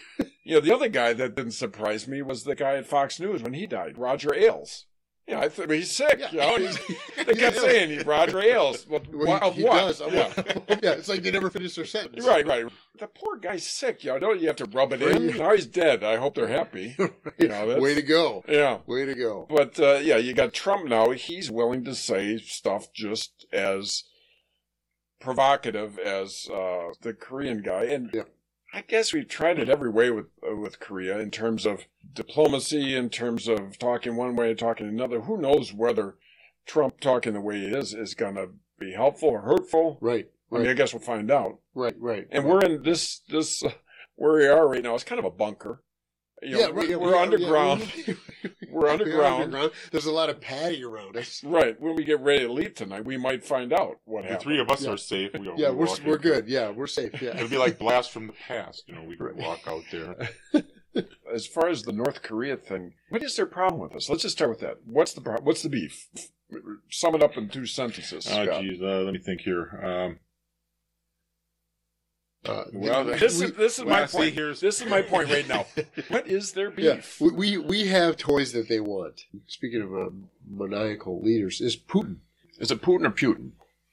The other guy that didn't surprise me was the guy at Fox News when he died, Roger Ailes. Yeah, I thought he's sick. Yeah. They kept saying he's Roger Ailes. Well, he what? does. Yeah. It's like they never finish their sentence. Right. The poor guy's sick. Don't you have to rub it in? Now he's dead. I hope they're happy. Way to go. Yeah. Way to go. But, you got Trump now. He's willing to say stuff just as provocative as the Korean guy. And I guess we've tried it every way with Korea in terms of diplomacy, in terms of talking one way and talking another. Who knows whether Trump talking the way he is going to be helpful or hurtful? Right. I mean, I guess we'll find out. Right. And we're in this where we are right now. It's kind of a bunker. We're underground. We're underground. There's a lot of padding around us. Right. When we get ready to leave tonight, we might find out what happened. The three of us are safe. We're good. Yeah, we're safe. Yeah. It'll be like blast from the past. We could walk out there. As far as the North Korea thing, what is their problem with us? Let's just start with that. What's the problem? What's the beef? Sum it up in 2 sentences. Oh, geez. Let me think here. This is my point. This is my point right now. What is their beef? Yeah, we have toys that they want. Speaking of maniacal leaders, is Putin. Is it Putin or Putin?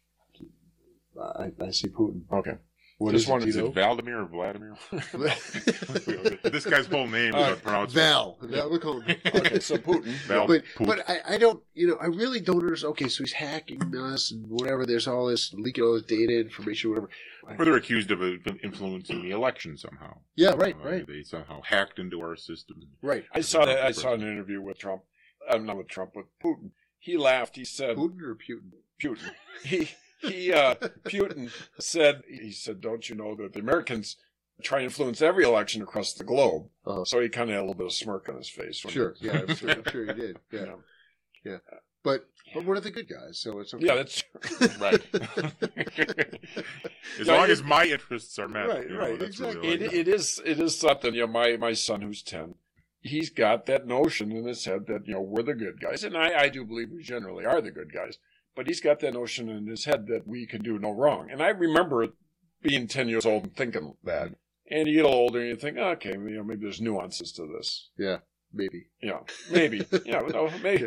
I say Putin. Okay. What is it? Vladimir or Vladimir? This guy's whole name is pronounced Val. We'll call him. Okay, so Putin. But I don't, I really don't understand. Okay, so he's hacking us and whatever. There's all this leaking all this data, information, whatever. Or they're accused of influencing the election somehow. Yeah, right. They somehow hacked into our system. Right. I saw an interview with Trump. Not with Trump, with Putin. He laughed. He said, Putin or Putin? Putin. Putin said, don't you know that the Americans try to influence every election across the globe? So he kind of had a little bit of smirk on his face. Sure. Yeah, I'm sure he did. Yeah. Yeah. But what are the good guys? So it's okay. Yeah, that's right. As long as my interests are met. Right, exactly. It is something, my son who's 10, he's got that notion in his head that, we're the good guys. And I do believe we generally are the good guys. But he's got that notion in his head that we can do no wrong. And I remember being 10 years old and thinking that. And you get a little older and you think, okay, maybe there's nuances to this. Yeah, maybe. Yeah, maybe. Maybe.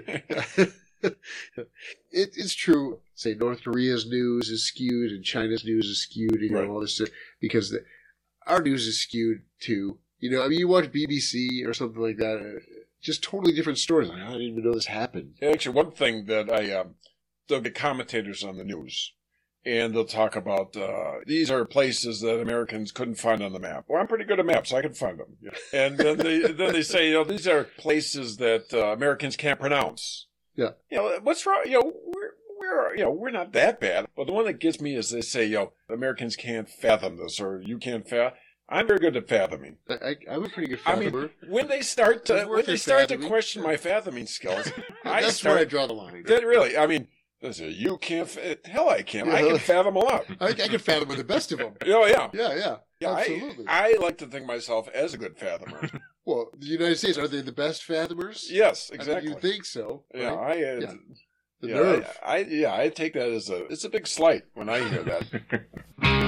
It's true. Say North Korea's news is skewed and China's news is skewed, and all this stuff, because our news is skewed too. You watch BBC or something like that, just totally different stories. Like, I didn't even know this happened. Actually, one thing that they'll get commentators on the news, and they'll talk about, these are places that Americans couldn't find on the map. Well, I'm pretty good at maps, so I can find them. Yeah. And then they say, these are places that Americans can't pronounce. Yeah. What's wrong? We're not that bad. But the one that gets me is they say, Americans can't fathom this, or you can't fathom. I'm very good at fathoming. I'm a pretty good fathomer. When they start to question my fathoming skills, that's where I draw the line. You can't. Hell, I can. I can fathom a lot. I can fathom with the best of them. Oh yeah. Yeah. Absolutely. I like to think myself as a good fathomer. Well, the United States, are they the best fathomers? Yes, exactly. You think so? Right? Yeah, the nerve. I take that as it's a big slight when I hear that.